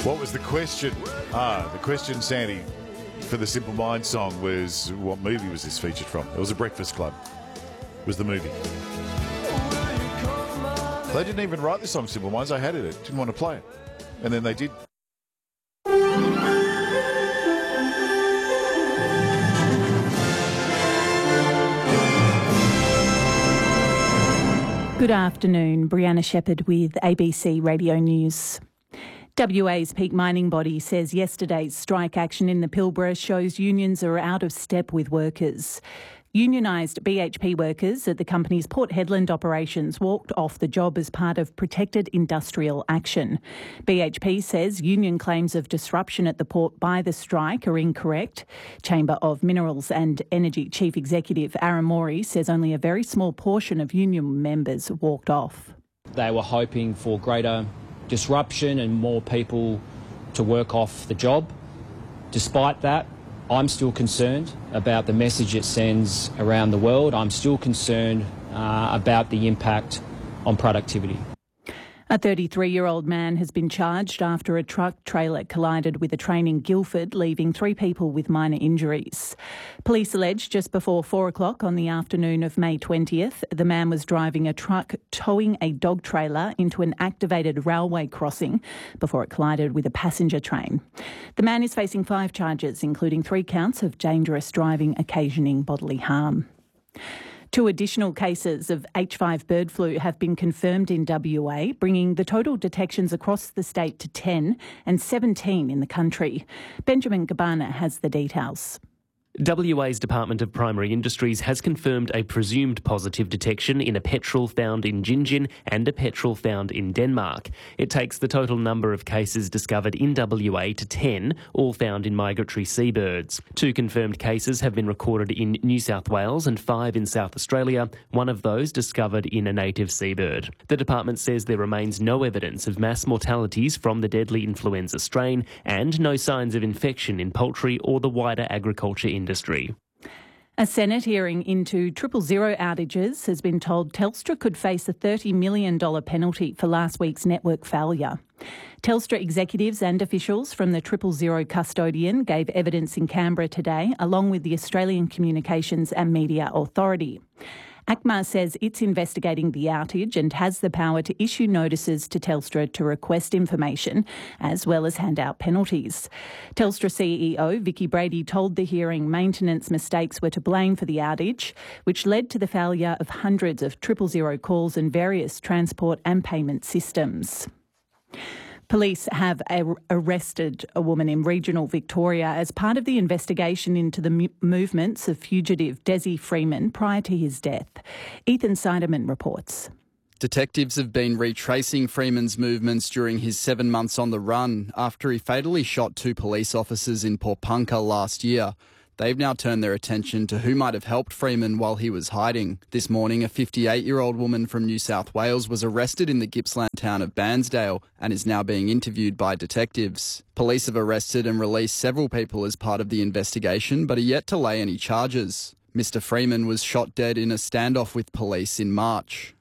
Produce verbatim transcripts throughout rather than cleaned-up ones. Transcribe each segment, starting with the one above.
What was the question? Ah, the question, Sandy, for the Simple Minds song was, what movie was this featured from? It was A Breakfast Club. Was the movie. They didn't even write the song Simple Minds. They hated it. Didn't want to play it. And then they did. Good afternoon. Brianna Shepherd with A B C Radio News. W A's peak mining body says yesterday's strike action in the Pilbara shows unions are out of step with workers. Unionised B H P workers at the company's Port Hedland operations walked off the job as part of protected industrial action. B H P says union claims of disruption at the port by the strike are incorrect. Chamber of Minerals and Energy Chief Executive Aaron Morey says only a very small portion of union members walked off. They were hoping for greater disruption and more people to work off the job. Despite that, I'm still concerned about the message it sends around the world. I'm still concerned uh, about the impact on productivity. A thirty-three-year-old man has been charged after a truck trailer collided with a train in Guildford, leaving three people with minor injuries. Police allege just before four o'clock on the afternoon of May twentieth, the man was driving a truck towing a dog trailer into an activated railway crossing before it collided with a passenger train. The man is facing five charges, including three counts of dangerous driving occasioning bodily harm. Two additional cases of H five bird flu have been confirmed in W A, bringing the total detections across the state to ten and seventeen in the country. Benjamin Gabana has the details. W A's Department of Primary Industries has confirmed a presumed positive detection in a petrel found in Gingin and a petrel found in Denmark. It takes the total number of cases discovered in W A to ten, all found in migratory seabirds. Two confirmed cases have been recorded in New South Wales and five in South Australia, one of those discovered in a native seabird. The department says there remains no evidence of mass mortalities from the deadly influenza strain and no signs of infection in poultry or the wider agriculture industry. industry. A Senate hearing into triple zero outages has been told Telstra could face a thirty million dollars penalty for last week's network failure. Telstra executives and officials from the triple zero custodian gave evidence in Canberra today, along with the Australian Communications and Media Authority. A C M A says it's investigating the outage and has the power to issue notices to Telstra to request information, as well as hand out penalties. Telstra C E O Vicki Brady told the hearing maintenance mistakes were to blame for the outage, which led to the failure of hundreds of triple zero calls and various transport and payment systems. Police have a- arrested a woman in regional Victoria as part of the investigation into the mu- movements of fugitive Desi Freeman prior to his death. Ethan Seiderman reports. Detectives have been retracing Freeman's movements during his seven months on the run after he fatally shot two police officers in Popunka last year. They've now turned their attention to who might have helped Freeman while he was hiding. This morning, a fifty-eight-year-old woman from New South Wales was arrested in the Gippsland town of Bairnsdale and is now being interviewed by detectives. Police have arrested and released several people as part of the investigation, but are yet to lay any charges. Mister Freeman was shot dead in a standoff with police in March.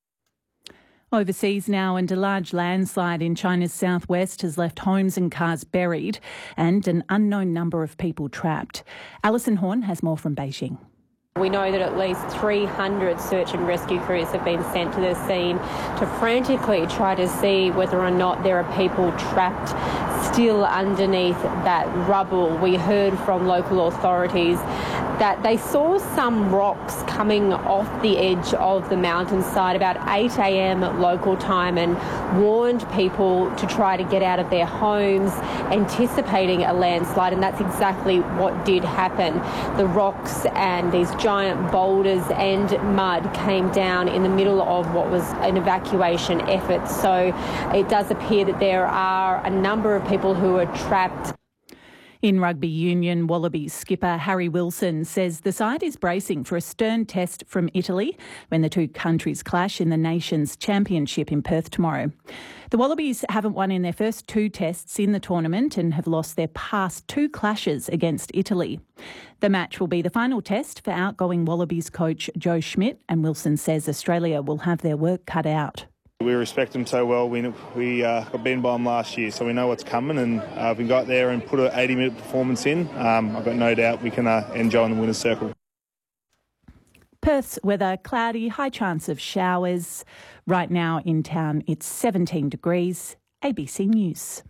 Overseas now, and a large landslide in China's southwest has left homes and cars buried and an unknown number of people trapped. Alison Horn has more from Beijing. We know that at least three hundred search and rescue crews have been sent to the scene to frantically try to see whether or not there are people trapped still underneath that rubble. We heard from local authorities that they saw some rocks coming off the edge of the mountainside about eight a.m. local time and warned people to try to get out of their homes, anticipating a landslide, and that's exactly what did happen. The rocks and these giant boulders and mud came down in the middle of what was an evacuation effort. So it does appear that there are a number of people who are trapped. In rugby union, Wallabies skipper Harry Wilson says the side is bracing for a stern test from Italy when the two countries clash in the Nations Championship in Perth tomorrow. The Wallabies haven't won in their first two tests in the tournament and have lost their past two clashes against Italy. The match will be the final test for outgoing Wallabies coach Joe Schmidt, and Wilson says Australia will have their work cut out. We respect them so well. We we uh, got beaten by them last year, so we know what's coming. And uh, if we got there and put an eighty-minute performance in, um, I've got no doubt we can uh, enjoy in the winner's circle. Perth's weather cloudy, high chance of showers. Right now in town, it's seventeen degrees. A B C News.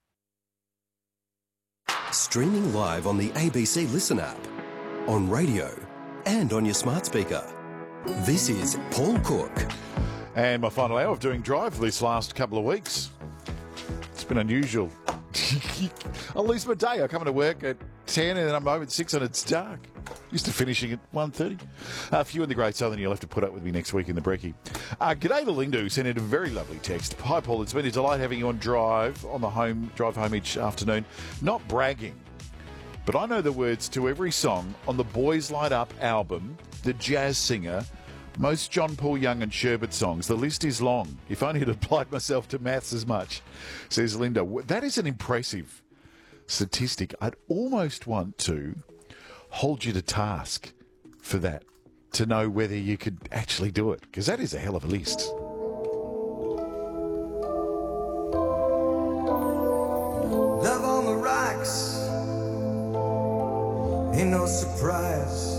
Streaming live on the A B C Listen app, on radio and on your smart speaker. This is Paul Cook. And my final hour of doing Drive this last couple of weeks. It's been unusual. I lose my day. I come into work at ten and then I'm home at six and it's dark. Used to finishing at one thirty. A uh, few in the Great Southern, you'll have to put up with me next week in the brekkie. Uh, G'day to Linda, who sent in a very lovely text. Hi, Paul. It's been a delight having you on Drive, on the home drive home each afternoon. Not bragging, but I know the words to every song on the Boys Light Up album, The Jazz Singer, most John Paul Young and Sherbet songs. The list is long. If only I'd applied myself to maths as much, says Linda. That is an impressive statistic. I'd almost want to hold you to task for that, to know whether you could actually do it, because that is a hell of a list. Love on the rocks, ain't no surprise.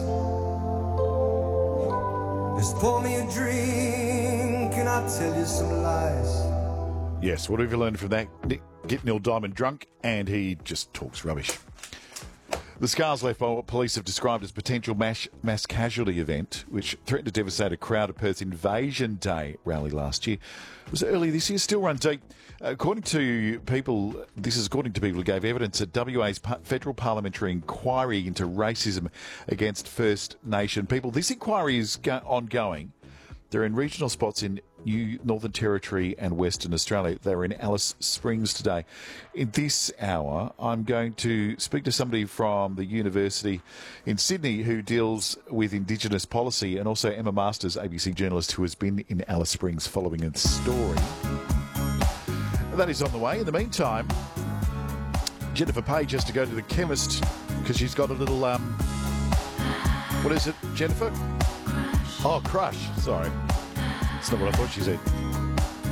Just pour me a drink and I'll tell you some lies. Yes, what have you learned from that? Nick, get Neil Diamond drunk and he just talks rubbish. The scars left by what police have described as potential mass, mass casualty event, which threatened to devastate a crowd at Perth's Invasion Day rally last year, was early this year, still run deep. According to people, this is according to people who gave evidence at W A's federal parliamentary inquiry into racism against First Nation people. This inquiry is go- ongoing. They're in regional spots in New Northern Territory and Western Australia. They're in Alice Springs today. In this hour, I'm going to speak to somebody from the university in Sydney who deals with Indigenous policy, and also Emma Masters, A B C journalist, who has been in Alice Springs following a story. That is on the way. In the meantime, Jennifer Page has to go to the chemist because she's got a little, um, what is it, Jennifer? Oh, crush. Sorry. That's not what I thought she said.